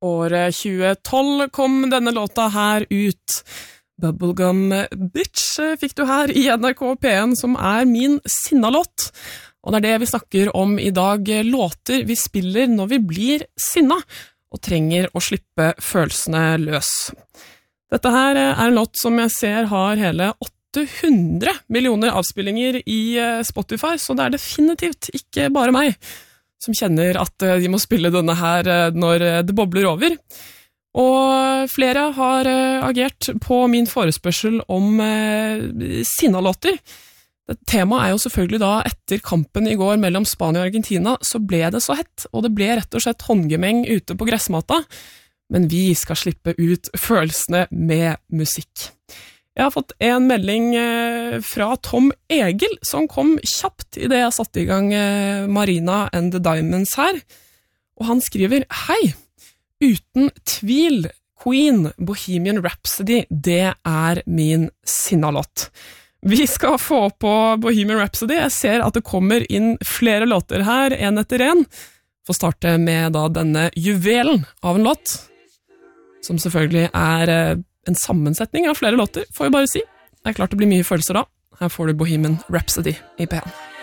Året 2012 kom denne låta her ut. Bubblegum Bitch fikk du her i NRK P1, som min sinnalåt. Og det det vi snakker om i dag, låter vi spiller når vi blir sinna, og trenger å slippe følelsene løs. Dette her en låt som jeg ser har hele 800 millioner avspillinger i Spotify, så det definitivt ikke bare meg som kjenner at de må spille denne her når det bobler over. Og flere har agert på min forespørsel om sinnalåter. Temaet jo selvfølgelig da, etter kampen i går mellom Spania og Argentina, så ble det så hett, og det ble rett og slett håndgemeng ute på gressmata. Men vi skal slippe ut følelsene med musikk. Jeg har fått en melding fra Tom Egil, som kom kjapt i det jeg satte i gang Marina and the Diamonds her. Og han skriver, hei, uten tvil, Queen, Bohemian Rhapsody, det min sinnalåt. Vi skal få på Bohemian Rhapsody. Jeg ser at det kommer inn flere låter her, en etter en. Får starte med da denne juvelen av en låt, som selvfølgelig en sammensetning av flere låter, får jeg bare si. Det klart det blir mye følelser da. Her får du Bohemian Rhapsody i P1.